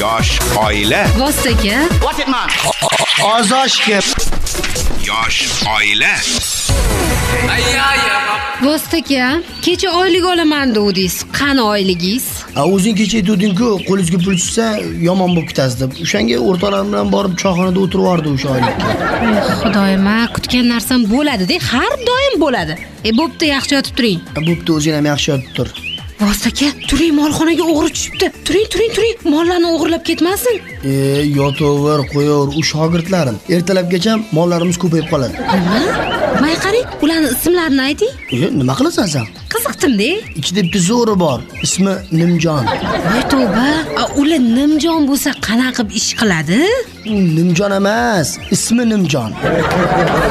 Yosh oila. Vostoka. What it man? Ozoshga. Yosh oila. Vostoka, kecha oylik olaman dedingiz. Qani oyligingiz? O'zing kecha aytding-ku, qo'lingizga pul tushsa yomon bo'lib ketasiz deb. O'shanga o'rtoqlarim bilan borib choyxonada o'tirib o'sha oylikka. Xudoyim, kutgan narsam bo'ladi-da, har doim bo'ladi. Bo'pti, yaxshi yotib turing. Bo'pti, o'zing ham yaxshi yotib tur. Vostoka, turing, molxonaga o'g'ri tushibdi. Turing. Mollarni o'g'irlab ketmasin. Yotaver, qo'yaver, u shogirdlarim. Ertalabgacha mollarimiz ko'payib qoladi. Nima? May qarang, ularning ismlarini ayting. Nima qilasan sen? Qiziqdim-da. Ichida bitta zo'ri bor. Ismi Nimjon. Voy tavba, ular Nimjon bo'lsa qanaqa qilib ish qiladi? Nimjon emas, ismi Nimjon.